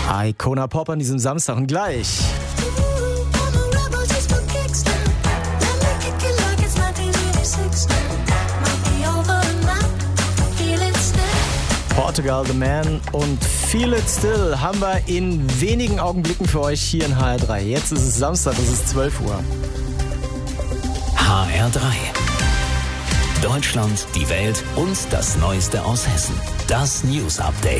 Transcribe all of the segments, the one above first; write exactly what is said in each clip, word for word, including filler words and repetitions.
Icona Pop an diesem Samstag und gleich. Portugal The Man und Feel It Still haben wir in wenigen Augenblicken für euch hier in H R drei. Jetzt ist es Samstag, es ist zwölf Uhr. H R drei. Deutschland, die Welt und das Neueste aus Hessen. Das News Update.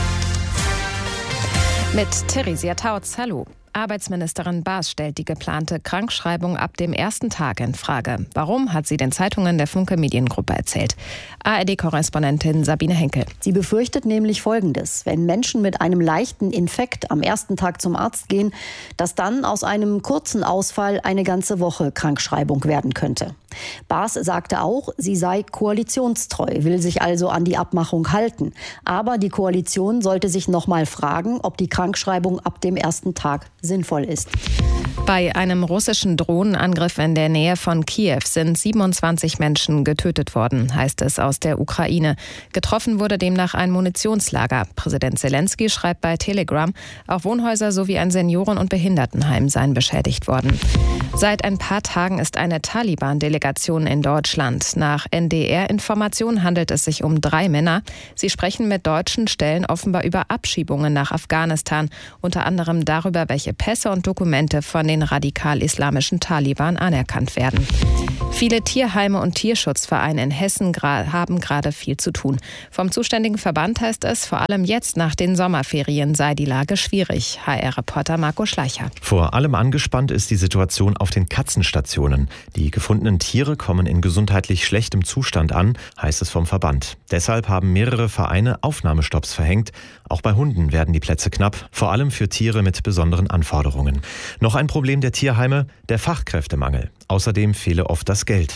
Mit Theresia Tautz, hallo. Arbeitsministerin Baas stellt die geplante Krankschreibung ab dem ersten Tag in Frage. Warum, hat sie den Zeitungen der Funke Mediengruppe erzählt. A R D-Korrespondentin Sabine Henkel. Sie befürchtet nämlich Folgendes: Wenn Menschen mit einem leichten Infekt am ersten Tag zum Arzt gehen, dass dann aus einem kurzen Ausfall eine ganze Woche Krankschreibung werden könnte. Baas sagte auch, sie sei koalitionstreu, will sich also an die Abmachung halten. Aber die Koalition sollte sich noch mal fragen, ob die Krankschreibung ab dem ersten Tag sinnvoll ist. Bei einem russischen Drohnenangriff in der Nähe von Kiew sind siebenundzwanzig Menschen getötet worden, heißt es aus der Ukraine. Getroffen wurde demnach ein Munitionslager. Präsident Zelensky schreibt bei Telegram, auch Wohnhäuser sowie ein Senioren- und Behindertenheim seien beschädigt worden. Seit ein paar Tagen ist eine Taliban-Delegation in Deutschland. Nach N D R-Informationen handelt es sich um drei Männer. Sie sprechen mit deutschen Stellen offenbar über Abschiebungen nach Afghanistan, unter anderem darüber, welche Pässe und Dokumente von den radikal-islamischen Taliban anerkannt werden. Viele Tierheime und Tierschutzvereine in Hessen gra- haben gerade viel zu tun. Vom zuständigen Verband heißt es, vor allem jetzt nach den Sommerferien sei die Lage schwierig. H R-Reporter Marco Schleicher. Vor allem angespannt ist die Situation auf den Katzenstationen. Die gefundenen Tiere kommen in gesundheitlich schlechtem Zustand an, heißt es vom Verband. Deshalb haben mehrere Vereine Aufnahmestopps verhängt. Auch bei Hunden werden die Plätze knapp, vor allem für Tiere mit besonderen Anforderungen. Noch ein Problem der Tierheime, der Fachkräftemangel. Außerdem fehle oft das Geld.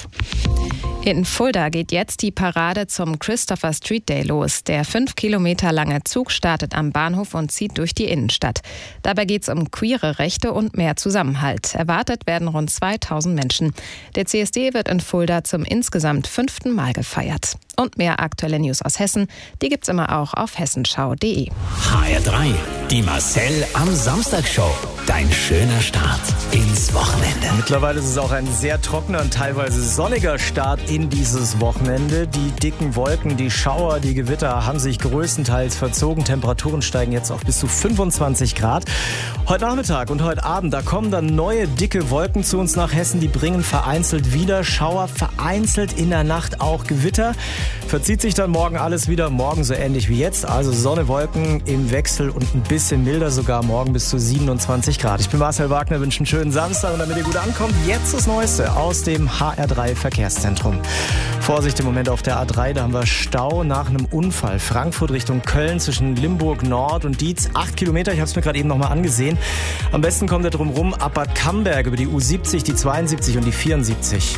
In Fulda geht jetzt die Parade zum Christopher Street Day los. Der fünf Kilometer lange Zug startet am Bahnhof und zieht durch die Innenstadt. Dabei geht es um queere Rechte und mehr Zusammenhalt. Erwartet werden rund zweitausend Menschen. Der C S D wird in Fulda zum insgesamt fünften Mal gefeiert. Und mehr aktuelle News aus Hessen, die gibt's immer auch auf hessenschau punkt de. H R drei. Die Marcel am Samstag Show. Dein schöner Start ins Wochenende. Mittlerweile ist es auch ein sehr trockener und teilweise sonniger Start in dieses Wochenende. Die dicken Wolken, die Schauer, die Gewitter haben sich größtenteils verzogen. Temperaturen steigen jetzt auf bis zu fünfundzwanzig Grad. Heute Nachmittag und heute Abend, da kommen dann neue dicke Wolken zu uns nach Hessen. Die bringen vereinzelt wieder Schauer, vereinzelt in der Nacht auch Gewitter. Verzieht sich dann morgen alles wieder, morgen so ähnlich wie jetzt. Also Sonne, Wolken im Wechsel und ein bisschen milder, sogar morgen bis zu siebenundzwanzig Grad. Ich bin Marcel Wagner, wünsche einen schönen Samstag und damit ihr gut ankommt, jetzt das Neueste aus dem H R drei Verkehrszentrum. Vorsicht im Moment auf der A drei, da haben wir Stau nach einem Unfall. Frankfurt Richtung Köln zwischen Limburg Nord und Dietz, acht Kilometer, ich habe es mir gerade eben nochmal angesehen. Am besten kommt ihr drum rum, ab Bad Camberg über die U siebzig, die zweiundsiebzig und die vierundsiebzig.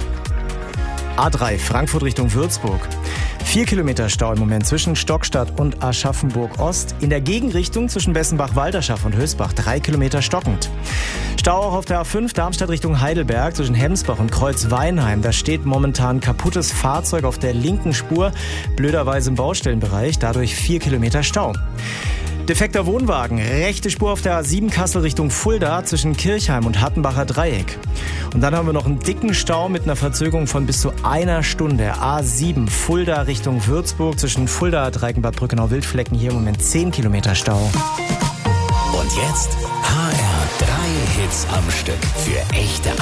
A drei, Frankfurt Richtung Würzburg. Vier Kilometer Stau im Moment zwischen Stockstadt und Aschaffenburg-Ost. In der Gegenrichtung zwischen Bessenbach-Walderschaft und Hösbach drei Kilometer stockend. Stau auch auf der A fünf, Darmstadt Richtung Heidelberg zwischen Hemsbach und Kreuzweinheim. Da steht momentan kaputtes Fahrzeug auf der linken Spur, blöderweise im Baustellenbereich, dadurch vier Kilometer Stau. Defekter Wohnwagen, rechte Spur auf der A sieben Kassel Richtung Fulda zwischen Kirchheim und Hattenbacher Dreieck. Und dann haben wir noch einen dicken Stau mit einer Verzögerung von bis zu einer Stunde. A sieben Fulda Richtung Würzburg zwischen Fulda, Dreieckbad Brückenau, Wildflecken, hier im Moment zehn Kilometer Stau. Und jetzt H R drei Hits am Stück für echte